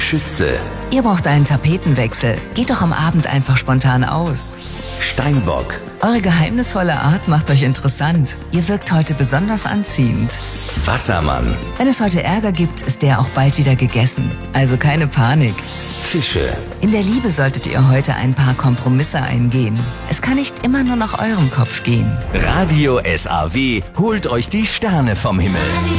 Schütze, Ihr braucht einen Tapetenwechsel. Geht doch am Abend einfach spontan aus. Steinbock, Eure geheimnisvolle Art macht euch interessant. Ihr wirkt heute besonders anziehend. Wassermann, Wenn es heute Ärger gibt, ist der auch bald wieder gegessen. Also keine Panik. Fische, In der Liebe solltet ihr heute ein paar Kompromisse eingehen. Es kann nicht immer nur nach eurem Kopf gehen. Radio SAW holt euch die Sterne vom Himmel.